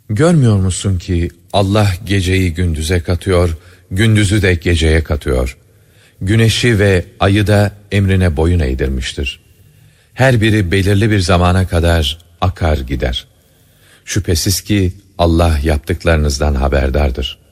Görmüyor musun ki Allah geceyi gündüze katıyor, gündüzü de geceye katıyor. Güneşi ve ayı da emrine boyun eğdirmiştir. Her biri belirli bir zamana kadar akar gider. Şüphesiz ki Allah yaptıklarınızdan haberdardır.